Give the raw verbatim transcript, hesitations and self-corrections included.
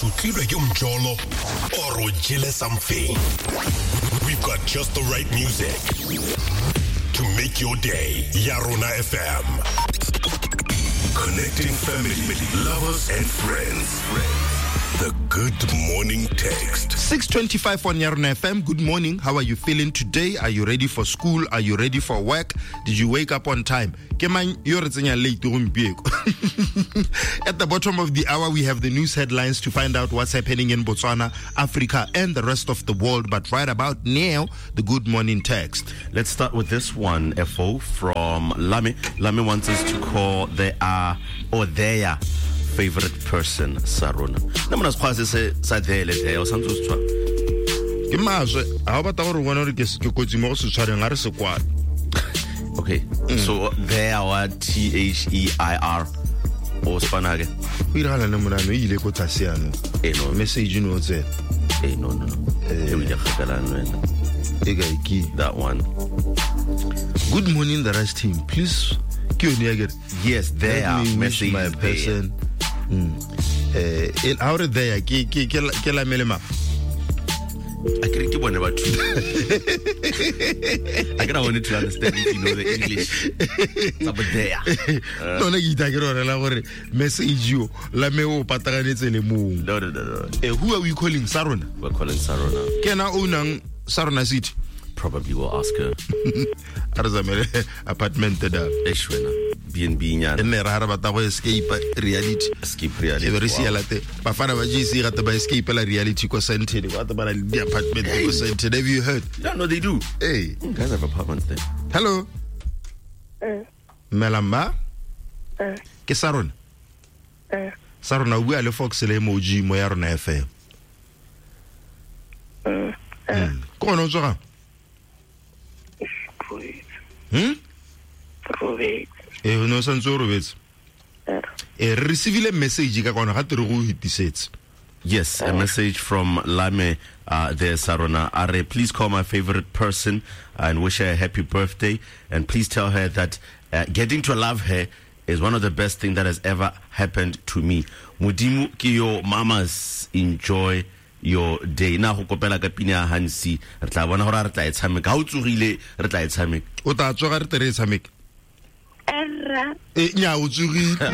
sutlilwe ke mjolo or o jele something. We've got just the right music to make your day. Ya Rona F M. Connecting family, lovers and friends. The Good Morning Text. six twenty-five on Ya Rona F M. Good morning. How are you feeling today? Are you ready for school? Are you ready for work? Did you wake up on time? At the bottom of the hour, we have the news headlines to find out what's happening in Botswana, Africa, and the rest of the world. But right about now, the Good Morning Text. Let's start with this one, F O, from Lami. Lami wants us to call their or their favorite person, Saruna. Namana skwaze se sa dele there o santse o tswa. Ke mazwe ha ba ta gore bona re ke ke kotsi mo go se tshwareng a re se kwa. Okay, mm. So there are T H E I R o spanage. O irala ne mona no ile go tsasiana. Eh no message no tse. Eh no no no. Eh o ya khakala nwana. E ga iki that one. Good morning the rest team. Please yes, they are message my person. Mm. Eh, el ahora there ke ke ke la melema. I can't keep on about two. I can't want to understand if you know the English. It's about there. No, no, you take it on la message you. La me o pataganetse le mo. No, no, no, no. Eh, who are we calling? Sarona? We're calling Sarona. Can I own Sarona City? Probably will ask her. Arzamere apartment da. Eshwena. B and B nyana. Ene ra ra bata go escape reality. Escape reality. Re sia late. Ba fana ba jisi ga ta ba escape la reality ko centre. Go ta ba the apartment ko centre. Have you heard? Yeah, no, they do. Hey, you guys have apartments there. Hello. Eh. Melamba. Eh. Ke Sarona. Eh. Sarona bua le Fox le emoji mo Ya Rona F M. Eh. Eh. Ko no tswa. Hmm? Robert. Eh, no santso Robert. Eh. Eh, receive a message ka kwana ga tere go hitisetse. Yes, a message from Lame uh, there, Sarona. Are, please call my favorite person and wish her a happy birthday. And please tell her that uh, getting to love her is one of the best things that has ever happened to me. Mudimu kiyo mamas enjoy your day. Na go kopela ka pina Hansi. Re tla bona gore re tla etshameka. Ha o tsogile re tla etshameka. O ta tsoga re tere etshameka. Erra. Eh nya o tsogile.